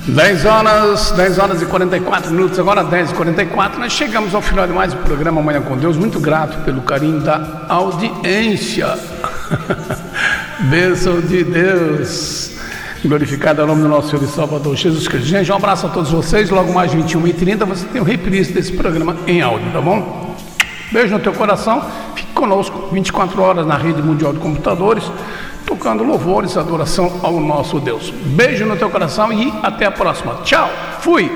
10 horas e 44 minutos, agora 10h44, nós chegamos ao final de mais um programa Manhã com Deus. Muito grato pelo carinho da audiência. Bênção de Deus. Glorificado é o nome do nosso Senhor e Salvador Jesus Cristo. Gente, um abraço a todos vocês. Logo mais 21h30 você tem o reprise desse programa em áudio, tá bom? Beijo no teu coração. Fique conosco 24 horas na rede mundial de computadores, tocando louvores e adoração ao nosso Deus. Beijo no teu coração e até a próxima. Tchau, fui!